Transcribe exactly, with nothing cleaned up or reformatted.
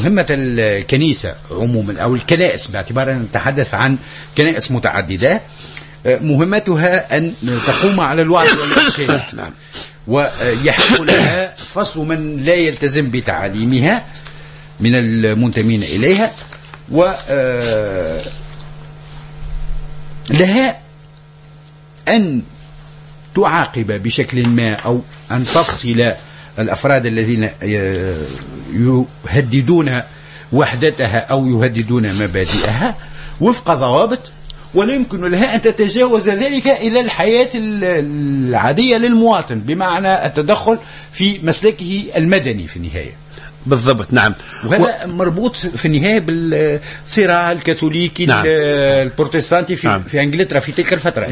مهمة الكنيسة عموما أو الكنائس باعتبار أن نتحدث عن كنائس متعددة، مهمتها أن تقوم على الوعظ والإرشاد. نعم. ويحق لها فصل من لا يلتزم بتعاليمها من المنتمين إليها، ولها أن تعاقب بشكل ما أو أن تفصل الأفراد الذين يهددون وحدتها أو يهددون مبادئها وفق ضوابط، ولا يمكن لها أن تتجاوز ذلك إلى الحياة العادية للمواطن، بمعنى التدخل في مسلكه المدني في النهاية. بالضبط. نعم. وهذا و... مربوط في النهاية بالصراع الكاثوليكي. نعم. البروتستانتي في, نعم. في انجلترا في تلك الفترة.